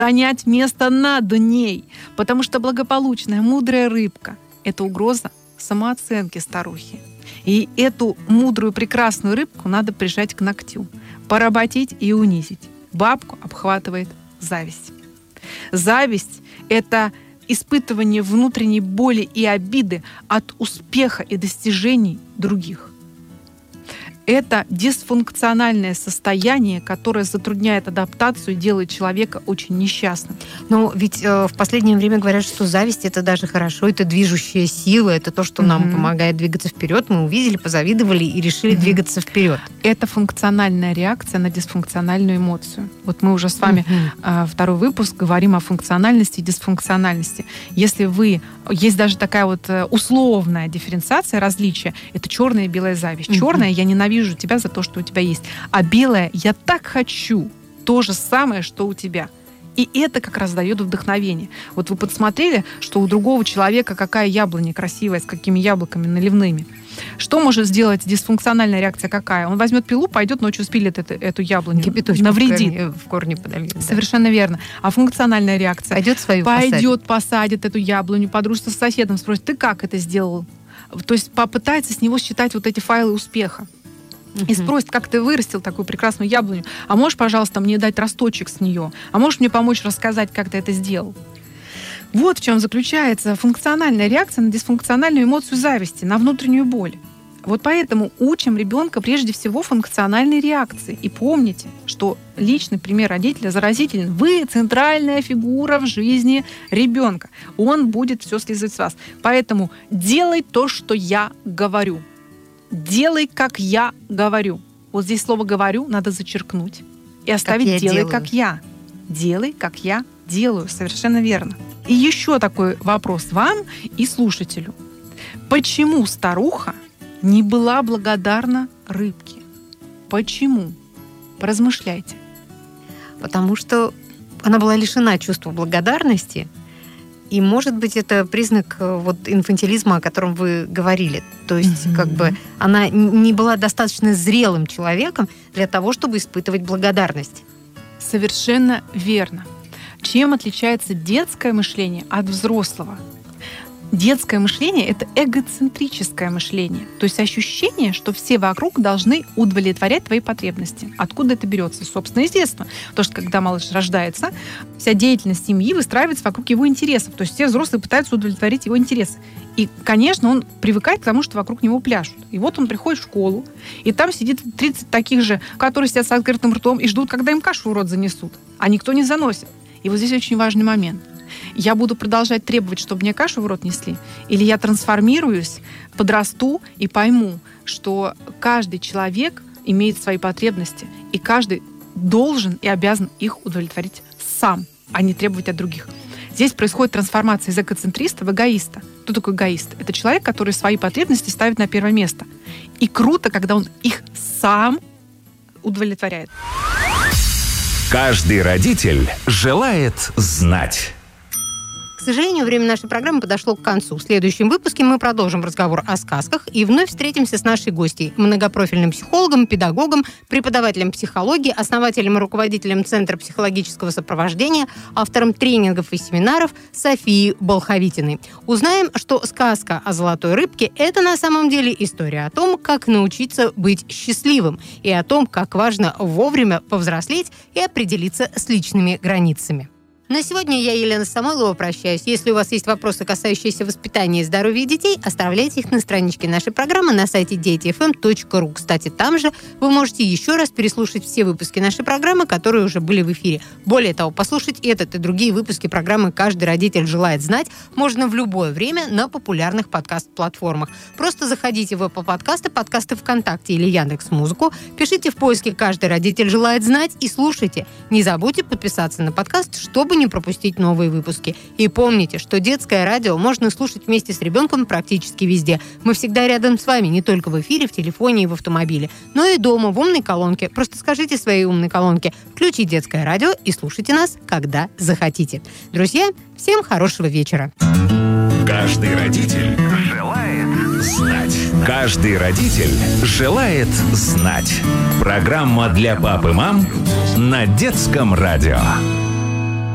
занять место над ней, потому что благополучная, мудрая рыбка — это угроза самооценки старухи. И эту мудрую, прекрасную рыбку надо прижать к ногтю, поработить и унизить. Бабку обхватывает зависть. Зависть — это испытывание внутренней боли и обиды от успеха и достижений других. Это дисфункциональное состояние, которое затрудняет адаптацию и делает человека очень несчастным. Но ведь в последнее время говорят, что зависть — это даже хорошо, это движущая сила, это то, что нам помогает двигаться вперед. Мы увидели, позавидовали и решили двигаться вперед. Это функциональная реакция на дисфункциональную эмоцию. Вот мы уже с вами второй выпуск говорим о функциональности и дисфункциональности. Если есть даже такая вот условная дифференциация, различия, это черная и белая зависть. Черная — я ненавижу тебя за то, что у тебя есть. А белое — я так хочу то же самое, что у тебя. И это как раз дает вдохновение. Вот вы подсмотрели, что у другого человека какая яблоня красивая, с какими яблоками наливными. Что может сделать дисфункциональная реакция какая? Он возьмет пилу, пойдет ночью спилит эту яблоню, навредит. В корне подольет. Совершенно верно. А функциональная реакция? Пойдет, посадит эту яблоню, подружится с соседом, спросит: ты как это сделал? То есть попытается с него считать вот эти файлы успеха. И спросит: как ты вырастил такую прекрасную яблоню? А можешь, пожалуйста, мне дать росточек с нее? А можешь мне помочь рассказать, как ты это сделал? Вот в чем заключается функциональная реакция на дисфункциональную эмоцию зависти, на внутреннюю боль. Вот поэтому учим ребенка прежде всего функциональной реакции. И помните, что личный пример родителя заразителен. Вы центральная фигура в жизни ребенка. Он будет все слизывать с вас. Поэтому делай то, что я говорю. Делай, как я говорю. Вот здесь слово «говорю» надо зачеркнуть и оставить «делай, как я». Делай, как я делаю. Совершенно верно. И еще такой вопрос вам и слушателю. Почему старуха не была благодарна рыбке? Почему? Поразмышляйте. Потому что она была лишена чувства благодарности. И, может быть, это признак вот инфантилизма, о котором вы говорили. То есть, как бы, она не была достаточно зрелым человеком для того, чтобы испытывать благодарность. Совершенно верно. Чем отличается детское мышление от взрослого? Детское мышление — это эгоцентрическое мышление. То есть ощущение, что все вокруг должны удовлетворять твои потребности. Откуда это берется? Собственно, из детства. Потому что когда малыш рождается, вся деятельность семьи выстраивается вокруг его интересов. То есть все взрослые пытаются удовлетворить его интересы. И, конечно, он привыкает к тому, что вокруг него пляшут. И вот он приходит в школу, и там сидит 30 таких же, которые сидят с открытым ртом и ждут, когда им кашу в рот занесут. А никто не заносит. И вот здесь очень важный момент. Я буду продолжать требовать, чтобы мне кашу в рот несли? Или я трансформируюсь, подрасту и пойму, что каждый человек имеет свои потребности, и каждый должен и обязан их удовлетворить сам, а не требовать от других. Здесь происходит трансформация из эгоцентриста в эгоиста. Кто такой эгоист? Это человек, который свои потребности ставит на первое место. И круто, когда он их сам удовлетворяет. Каждый родитель желает знать. К сожалению, время нашей программы подошло к концу. В следующем выпуске мы продолжим разговор о сказках и вновь встретимся с нашей гостьей, многопрофильным психологом, педагогом, преподавателем психологии, основателем и руководителем Центра психологического сопровождения, автором тренингов и семинаров Софией Болховитиной. Узнаем, что сказка о золотой рыбке – это на самом деле история о том, как научиться быть счастливым и о том, как важно вовремя повзрослеть и определиться с личными границами. На сегодня я, Елена Самойлова, прощаюсь. Если у вас есть вопросы, касающиеся воспитания и здоровья детей, оставляйте их на страничке нашей программы на сайте детифм.ру. Кстати, там же вы можете еще раз переслушать все выпуски нашей программы, которые уже были в эфире. Более того, послушать этот и другие выпуски программы «Каждый родитель желает знать» можно в любое время на популярных подкаст-платформах. Просто заходите в Apple подкасты ВКонтакте или Яндекс.Музыку, пишите в поиске «Каждый родитель желает знать» и слушайте. Не забудьте подписаться на подкаст, чтобы не пропустить новые выпуски. И помните, что детское радио можно слушать вместе с ребенком практически везде. Мы всегда рядом с вами, не только в эфире, в телефоне и в автомобиле, но и дома, в умной колонке. Просто скажите своей умной колонке: включи детское радио и слушайте нас, когда захотите. Друзья, всем хорошего вечера. Каждый родитель желает знать. Каждый родитель желает знать. Программа для пап и мам на детском радио.